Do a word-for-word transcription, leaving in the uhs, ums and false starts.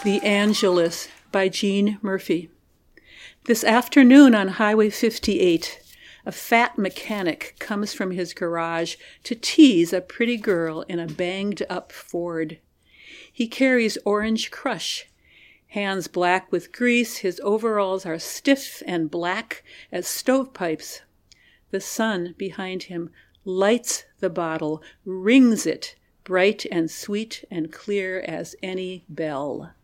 The Angelus by Gene Murphy. This afternoon on Highway fifty-eight, a fat mechanic comes from his garage to tease a pretty girl in a banged-up Ford. He carries Orange Crush. Hands black with grease, his overalls are stiff and black as stovepipes. The sun behind him lights the bottle, rings it, bright and sweet and clear as any bell.